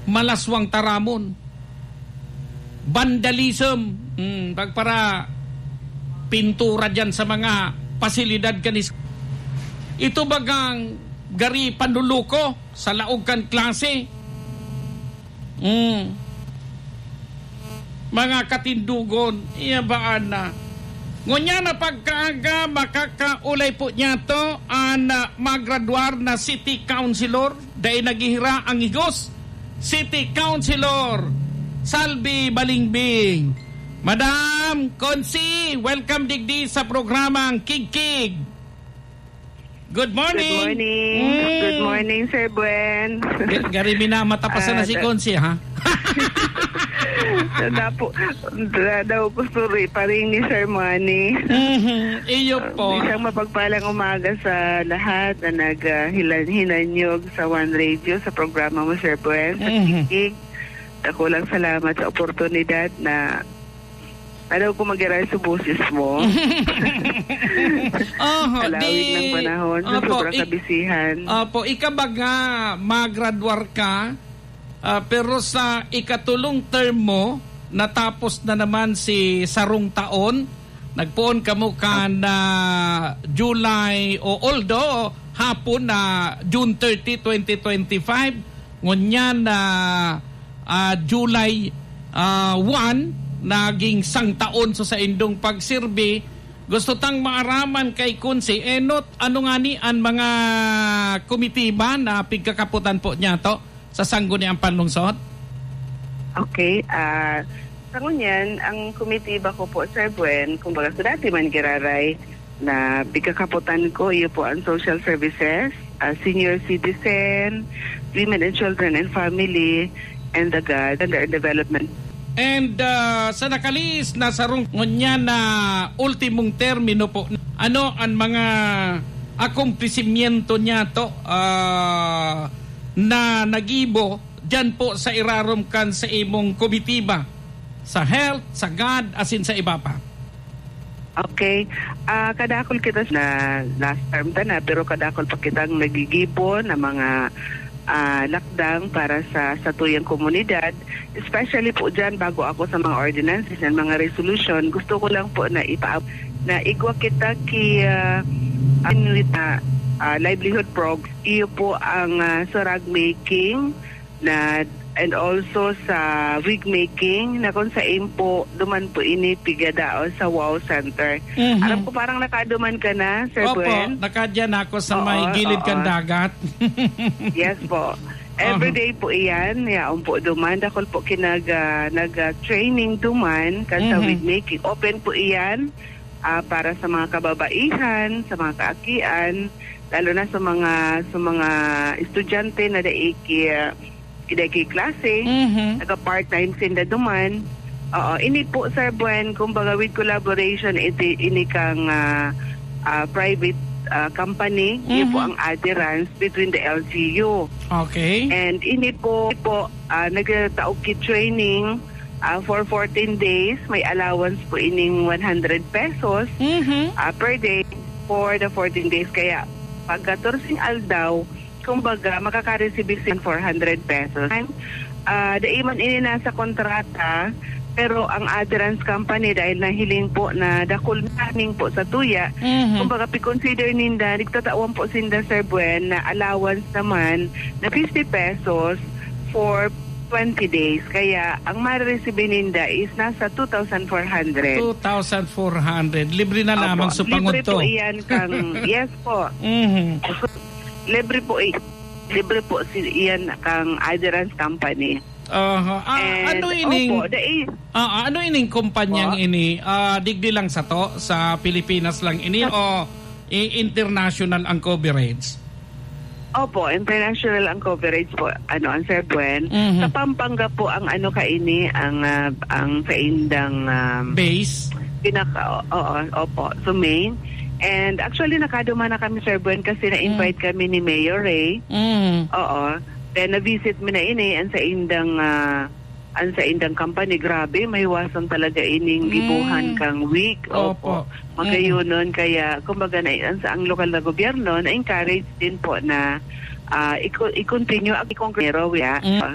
malaswang taramon. Vandalism, pagpara pintura dyan sa mga pasilidad kanis. Ito bagang gari panluluko sa laog kan klase. Mga katindugon, iya baan na. Ngunya na pagkaaga makakaulay po niya to ang magraduar na City Councilor dahil naghihira ang igos. City Councilor Salvi Balingbing. Madam Consi, welcome digdi sa programang Kig-Kig. Good morning. Good morning. Good morning, Sir Buen. Gari minamatapasan na si Consi, ha? Daw po suri pa rin ni Sir Manny. Iyo po. Isang mapagpalang umaga sa lahat na naghinanyog sa One Radio sa programa mo, Sir Buen, sa Kig-Kig. Ako lang salamat sa oportunidad na ko mag-iray sa boses mo. Kalawig ng panahon. Sobrang kabisihan. Opo, ikabaga magraduar ka, pero sa ikatulong term mo, natapos na naman si sarong taon. Nagpoon ka mo ka na July, although hapon na June 30, 2025, ngunyan na July 1, naging sang taon sa indong pagsirbi. Gusto tang maaraman kay Kunsi enot ano nga ni ang mga komitiba na pigkakaputan po niya to sa sangguniang panlungsod? Okay, sa ngunyan ang komitiba ko po, Sir Buen, kumbaga sa dati man giraray na pigkakaputan ko, iyo po ang social services, senior citizen, women and children and family, and the gender development. And sa nakalis na sarong niya na ultimong termino po, ano ang mga akomplishmento niya to na nagibo dyan po sa irarumkan sa imong komitiba sa health, sa God, asin sa iba pa? Okay. Kadakol kita na last term na, pero kadakol pa kitang nagigibo na mga lakdang para sa tuyang komunidad, especially po dyan bago ako sa mga ordinances and mga resolution. Gusto ko lang po na igwa kita livelihood program. Iyo po ang sa rug making na and also sa wig making na kung sa po duman po ini pigadao sa Wow Center. Alam ko parang nakaduman ka na, Sir Buen. Opo, nakadyan ako sa may gilid kan dagat. Yes po. Everyday po iyan, yaon po duman. Dakol po nag-training duman kan sa wig making. Open po iyan para sa mga kababaihan, sa mga kaakian, lalo na sa mga estudyante na kidaki klase, naka-part-time sinda duman. Ini po, Sir Buen, kumbaga with collaboration, ini kang private company, ini po ang adherence between the LGU. Okay. And ini po nagtaog training for 14 days. May allowance po ining 100 pesos per day for the 14 days. Kaya pag 14 aldaw, kumbaga, makaka-receive sin 400 pesos. Daiman ini nasa kontrata, pero ang adherence company dahil nahiling po na dakol naming po sa tuya, kumbaga, consider ninda, nagtatawan po sinda, Sir Buen, na allowance naman na 50 pesos for 20 days. Kaya, ang ma-receive ninda is nasa 2,400. 2,400. Libre na lamang sa pangunto. Libre po iyan kang, yes po. Libre po iyan kang adherence company. Ano ining kumpanyang ini? Digdi lang sa to sa Pilipinas lang ini o international ang coverage? Opo, international ang coverage po. Ang Sir Buen. Sa Pampanga po ang kaini ang sa indang base. Opo, so main. And actually, nakaduman na kami, Sir Buen, kasi na-invite kami ni Mayor Ray. Then, na-visit mo na ini, ang sa indang company. Grabe, may wasan talaga ining gibuhan kang week. Opo. Magayunon, kaya, kumbaga, ang lokal na gobyerno, na-encourage din po na i-continue ang ikongkrero,